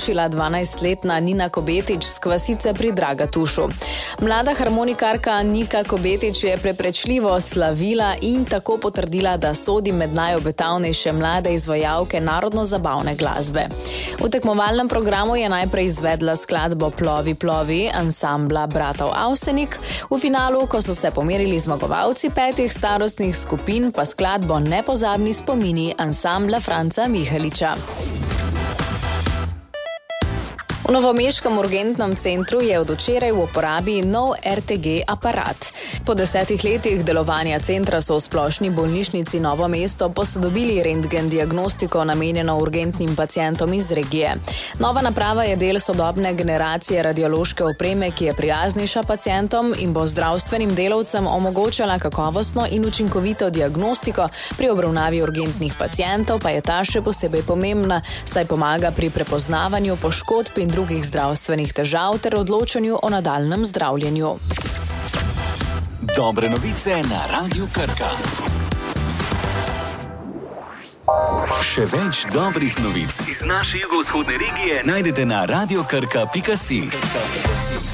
rešila 12-letna Nina Kobetič z kvasice pri Dragatušu. Mlada harmonikarka Nika Kobetič je prepričljivo slavila in tako potrdila, da sodi med najobetavnejše mlade izvajalke narodno-zabavne glasbe. V tekmovalnem programu je najprej izvedla skladbo Plovi, plovi ansambla bratov Avsenik. V finalu, ko so se pomerili zmagovalci 5 starostnih skupin, pa skladbo Nepozabni spomini ansambla Franca Miheliča. V novomeškem urgentnem centru je od včeraj v uporabi nov RTG aparat. Po 10 letih delovanja centra so v splošni bolnišnici Novo mesto posodobili rentgen diagnostiko namenjeno urgentnim pacientom iz regije. Nova naprava je del sodobne generacije radiološke opreme, ki je prijaznejša pacientom in bo zdravstvenim delavcem omogočala kakovostno in učinkovito diagnostiko. Pri obravnavi urgentnih pacientov pa je ta še posebej pomembna, saj pomaga pri prepoznavanju poškodb in drugih zdravstvenih težav ter odločanju o nadaljnjem zdravljenju. Dobre novice na Radiu Krka. Še več dobrih novic iz naše jugovzhodne regije najdete na radiokrka.si.